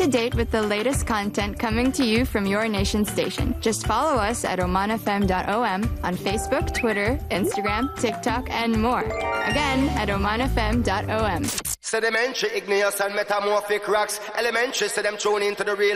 to date with the latest content coming to you from your nation station. Just follow us at omanfm.om on Facebook, Twitter, Instagram, TikTok, and more. Again, at omanfm.om. Sedimentary, igneous and metamorphic rocks. Elementary, so them tune into the real